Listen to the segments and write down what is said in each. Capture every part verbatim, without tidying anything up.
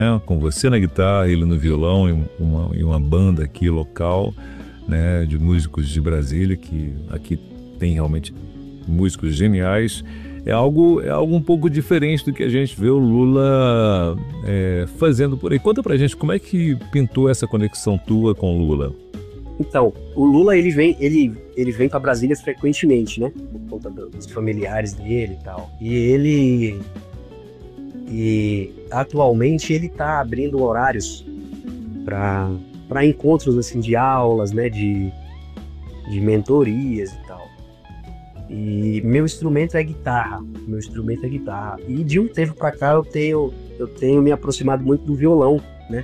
Com você na guitarra, ele no violão e uma, e uma banda aqui local, né, de músicos de Brasília, que aqui tem realmente músicos geniais. É algo, é algo um pouco diferente do que a gente vê o Lula é, fazendo por aí. Conta pra gente como é que pintou essa conexão tua com o Lula. Então, o Lula, ele vem, ele, ele vem para Brasília frequentemente, né? Por conta dos familiares dele e tal. E ele... E atualmente ele está abrindo horários para encontros assim, de aulas, né? De, de mentorias e tal. E meu instrumento é guitarra. Meu instrumento é guitarra. E de um tempo para cá eu tenho, eu tenho me aproximado muito do violão, né?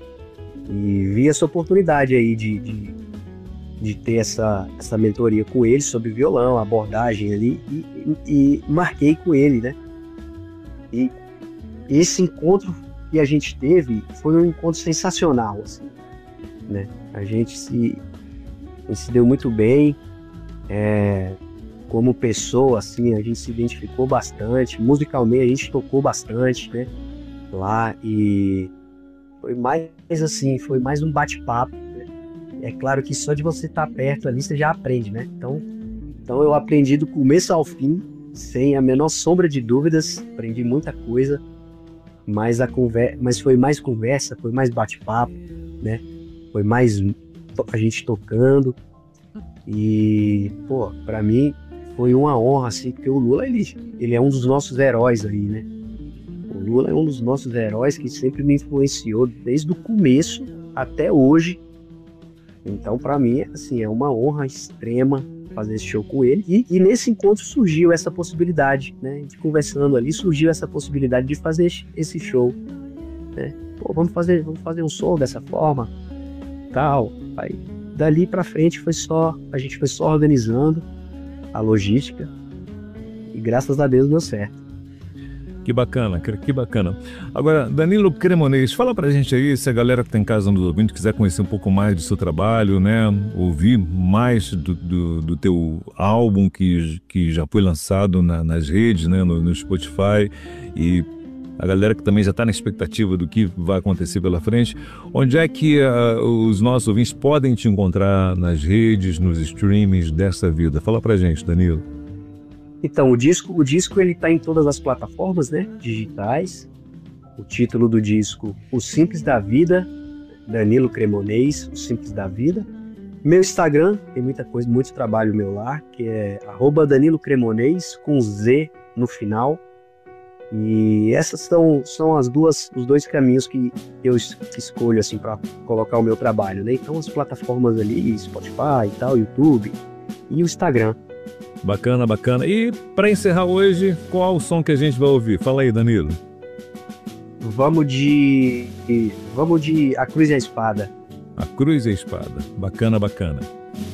E vi essa oportunidade aí de, de, de ter essa, essa mentoria com ele sobre violão, abordagem ali, e, e, e marquei com ele, né? E esse encontro que a gente teve foi um encontro sensacional, assim, né? A gente se, a gente se deu muito bem, é, como pessoa, assim, a gente se identificou bastante, musicalmente a gente tocou bastante, né? Lá, e foi mais assim, foi mais um bate-papo, né? É claro que só de você estar perto ali, você já aprende, né? Então, então eu aprendi do começo ao fim, sem a menor sombra de dúvidas, aprendi muita coisa, mas, a conver... mas foi mais conversa, foi mais bate-papo, né? Foi mais a gente tocando, e, pô, pra mim foi uma honra, assim, porque o Lula, ele, ele é um dos nossos heróis aí, né? O Lula é um dos nossos heróis que sempre me influenciou desde o começo até hoje. Então, para mim, assim, é uma honra extrema fazer esse show com ele. E, e nesse encontro surgiu essa possibilidade, né? De conversando ali, surgiu essa possibilidade de fazer esse show, né? Pô, vamos fazer, vamos fazer um som dessa forma, tal. Aí, dali para frente foi só, a gente foi só organizando a logística e graças a Deus deu certo. Que bacana, que bacana. Agora, Danilo Cremonês, fala pra gente aí, se a galera que tá em casa nos ouvindo quiser conhecer um pouco mais do seu trabalho, né, ouvir mais do, do, do teu álbum que, que já foi lançado na, nas redes, né, no, no Spotify, e a galera que também já está na expectativa do que vai acontecer pela frente, onde é que uh, os nossos ouvintes podem te encontrar nas redes, nos streamings dessa vida? Fala pra gente, Danilo. Então, o disco, o disco ele tá em todas as plataformas, né, digitais. O título do disco, O Simples da Vida, Danilo Cremonês, O Simples da Vida. Meu Instagram, tem muita coisa, muito trabalho meu lá, que é arroba Danilo Cremonês, com Z no final. E essas são, são as duas, os dois caminhos que eu escolho assim, para colocar o meu trabalho, né? Então, as plataformas ali, Spotify e tal, YouTube e o Instagram. Bacana, bacana. E para encerrar hoje, qual o som que a gente vai ouvir? Fala aí, Danilo. Vamos de... Vamos de A Cruz e a Espada. A Cruz e a Espada. Bacana, bacana.